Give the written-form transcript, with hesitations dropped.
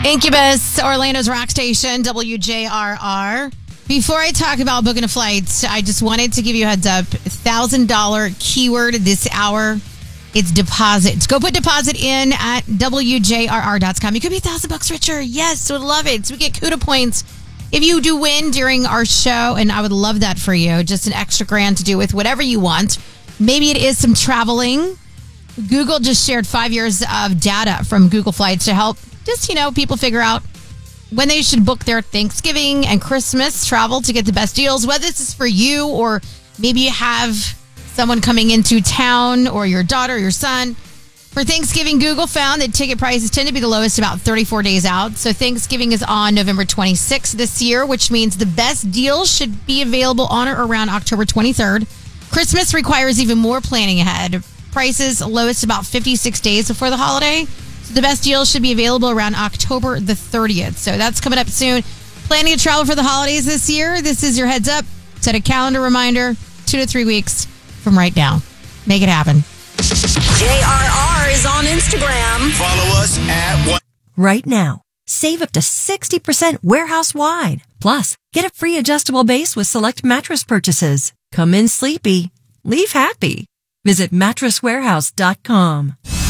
Incubus, Orlando's rock station, WJRR. Before I talk about booking a flight, I just wanted to give you a heads up. $1,000 keyword this hour. It's deposit. Go put deposit in at WJRR.com. You could be $1,000 richer. Yes, would love it. So we get CUDA points if you do win during our show, and I would love that for you. Just an extra grand to do with whatever you want. Maybe it is some traveling. Google just shared 5 years of data from Google Flights to help just, people figure out when they should book their Thanksgiving and Christmas travel to get the best deals, whether this is for you or maybe you have someone coming into town or your daughter or your son. For Thanksgiving, Google found that ticket prices tend to be the lowest about 34 days out. So Thanksgiving is on November 26th this year, which means the best deals should be available on or around October 23rd. Christmas requires even more planning ahead. Prices lowest about 56 days before the holiday. So the best deals should be available around October the 30th. So that's coming up soon. Planning to travel for the holidays this year? This is your heads up. Set a calendar reminder 2 to 3 weeks from right now. Make it happen. JRR is on Instagram. Follow us at Right now, save up to 60% warehouse-wide. Plus, get a free adjustable base with select mattress purchases. Come in sleepy. Leave happy. Visit mattresswarehouse.com.